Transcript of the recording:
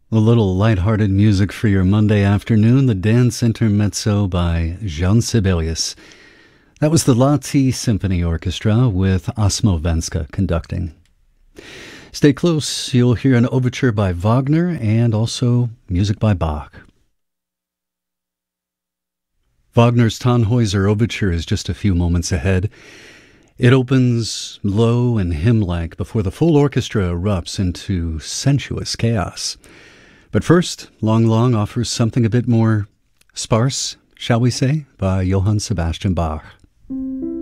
A little lighthearted music for your Monday afternoon, the dance intermezzo by Jean Sibelius. That was the Lahti Symphony Orchestra with Asmo Venska conducting. Stay close, you'll hear an overture by Wagner and also music by Bach. Wagner's Tannhäuser Overture is just a few moments ahead. It opens low and hymn-like before the full orchestra erupts into sensuous chaos. But first, Long Long offers something a bit more sparse, shall we say, by Johann Sebastian Bach.